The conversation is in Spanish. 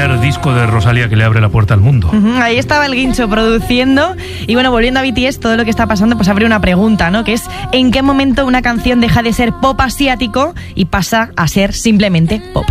primer disco de Rosalía que le abre la puerta al mundo. Ahí estaba el Guincho produciendo. Y bueno, volviendo a BTS, todo lo que está pasando, pues abre una pregunta, ¿no? Que es, ¿en qué momento una canción deja de ser pop asiático y pasa a ser simplemente pop?